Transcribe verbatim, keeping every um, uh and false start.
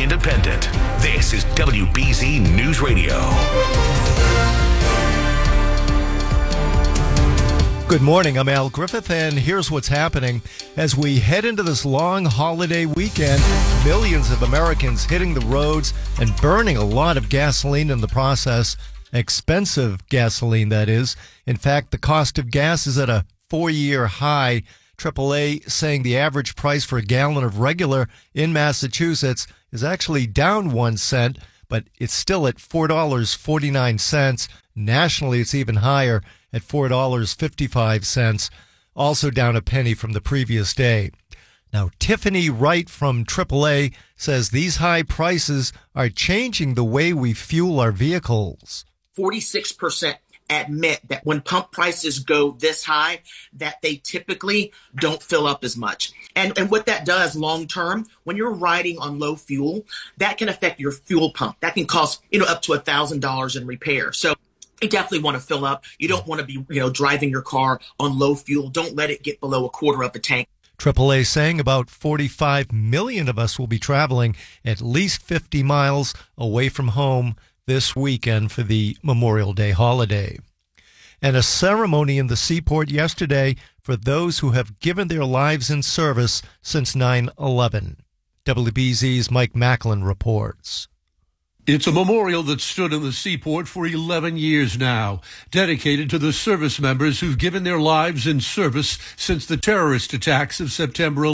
independent. This is W B Z News Radio. Good morning, I'm Al Griffith, and here's what's happening. As we head into this long holiday weekend, millions of Americans hitting the roads and burning a lot of gasoline in the process. Expensive gasoline, that is. In fact, the cost of gas is at a four-year high. triple A saying the average price for a gallon of regular in Massachusetts is actually down one cent, but it's still at four dollars and forty-nine cents. Nationally, it's even higher at four dollars and fifty-five cents, also down a penny from the previous day. Now, Tiffany Wright from triple A says these high prices are changing the way we fuel our vehicles. forty-six percent admit that when pump prices go this high, that they typically don't fill up as much. And, and what that does long term, when you're riding on low fuel, that can affect your fuel pump. That can cost, you know, up to one thousand dollars in repair. So you definitely want to fill up. You don't want to be, you know, driving your car on low fuel. Don't let it get below a quarter of a tank. triple A saying about forty-five million of us will be traveling at least fifty miles away from home this weekend for the Memorial Day holiday. And a ceremony in the Seaport yesterday for those who have given their lives in service since nine eleven. W B Z's Mike Macklin reports. It's a memorial that stood in the Seaport for eleven years now, dedicated to the service members who've given their lives in service since the terrorist attacks of September eleventh.